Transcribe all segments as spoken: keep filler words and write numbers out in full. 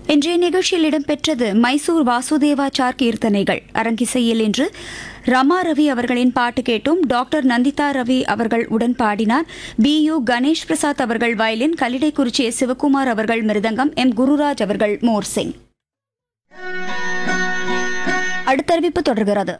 இன்றைய நிகழ்ச்சியில் இடம்பெற்றது மைசூர் வாசுதேவாச்சார் கீர்த்தனைகள். அரங்கிசையில் இன்று ரமா ரவி அவர்களின் பாட்டு கேட்டும். டாக்டர் நந்திதா ரவி அவர்கள் உடன் பாடினார். பி யு கணேஷ் பிரசாத் அவர்கள் வயலின், கல்லிடைக்குறிச்சி சிவகுமார் அவர்கள் மிருதங்கம், எம் குருராஜ் அவர்கள் மோர்சிங். அடுத்த அறிவிப்பு தொடர்கிறது.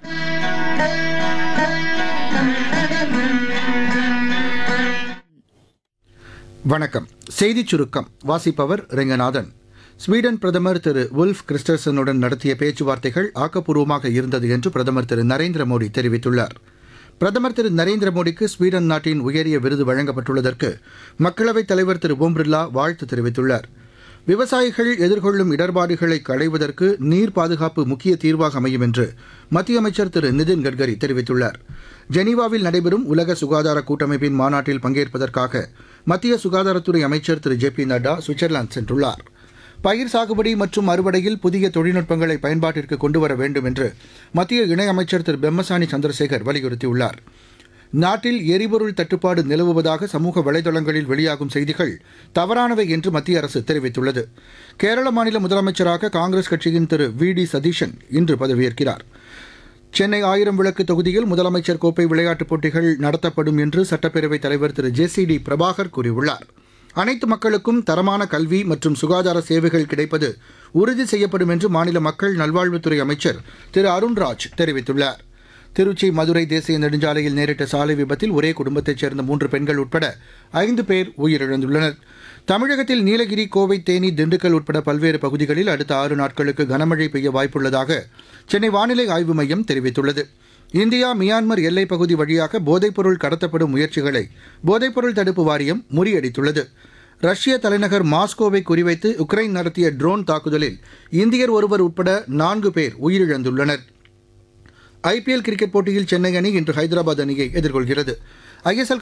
வணக்கம். செய்திச் சுருக்கம் வாசிப்பவர் ரெங்கநாதன். ஸ்வீடன் பிரதமர் திரு வுல்ஃப் கிறிஸ்டர்சனுடன் நடத்திய பேச்சுவார்த்தைகள் ஆக்கப்பூர்வமாக இருந்தது என்று பிரதமர் திரு நரேந்திர மோடி தெரிவித்துள்ளார். பிரதமர் திரு நரேந்திர மோடிக்கு ஸ்வீடன் நாட்டின் உயரிய விருது வழங்கப்பட்டுள்ளதற்கு மக்களவைத் தலைவர் திரு ஓம் பிர்லா வாழ்த்து தெரிவித்துள்ளார். விவசாயிகள் எதிர்கொள்ளும் இடர்பாடுகளை களைவதற்கு நீர் பாதுகாப்பு முக்கிய தீர்வாக அமையும் என்று மத்திய அமைச்சர் திரு நிதின் கட்கரி தெரிவித்துள்ளார். ஜெனீவாவில் நடைபெறும் உலக சுகாதார கூட்டமைப்பின் மாநாட்டில் பங்கேற்பதற்காக மத்திய சுகாதாரத்துறை அமைச்சர் திரு ஜே பி நட்டா சுவிட்சர்லாந்து சென்றுள்ளார். பயிர் சாகுபடி மற்றும் அறுவடையில் புதிய தொழில்நுட்பங்களை பயன்பாட்டிற்கு கொண்டுவர வேண்டும் என்று மத்திய இணையமைச்சர் திரு பெம்மசானி சந்திரசேகர் வலியுறுத்தியுள்ளார். நாட்டில் எரிபொருள் தட்டுப்பாடு நிலவுவதாக சமூக வலைதளங்களில் வெளியாகும் செய்திகள் தவறானவை என்று மத்திய அரசு தெரிவித்துள்ளது. கேரள மாநில முதலமைச்சராக காங்கிரஸ் கட்சியின் திரு வி டி சதீஷன் இன்று பதவியேற்கிறார். சென்னை ஆயிரம் விளக்கு தொகுதியில் முதலமைச்சர் கோப்பை விளையாட்டுப் போட்டிகள் நடத்தப்படும் என்று சட்டப்பேரவைத் தலைவர் திரு ஜே சி டி பிரபாகர் கூறியுள்ளார். அனைத்து மக்களுக்கும் தரமான கல்வி மற்றும் சுகாதார சேவைகள் கிடைப்பது உறுதி செய்யப்படும் என்று மாநில மக்கள் நல்வாழ்வுத்துறை அமைச்சர் திரு அருண்ராஜ் தெரிவித்துள்ளார். திருச்சி மதுரை தேசிய நெடுஞ்சாலையில் நேரிட்ட சாலை விபத்தில் ஒரே குடும்பத்தைச் சேர்ந்த மூன்று பெண்கள் உட்பட ஐந்து பேர் உயிரிழந்துள்ளனர். தமிழகத்தில் நீலகிரி, கோவை, தேனி, திண்டுக்கல் உட்பட பல்வேறு பகுதிகளில் அடுத்த ஆறு நாட்களுக்கு கனமழை பெய்ய வாய்ப்புள்ளதாக சென்னை வானிலை ஆய்வு மையம் தெரிவித்துள்ளது. இந்தியா மியான்மர் எல்லைப் பகுதி வழியாக போதைப்பொருள் கடத்தப்படும் முயற்சிகளை போதைப்பொருள் தடுப்பு வாரியம் முறியடித்துள்ளது. ரஷ்ய தலைநகர் மாஸ்கோவை குறிவைத்து உக்ரைன் நடத்திய ட்ரோன் தாக்குதலில் இந்தியர் ஒருவர் உட்பட நான்கு பேர் உயிரிழந்துள்ளனர். ஐபிஎல் கிரிக்கெட் போட்டியில் சென்னை அணி இன்று ஹைதராபாத் அணியை எதிர்கொள்கிறது. ஐஎஸ்எல்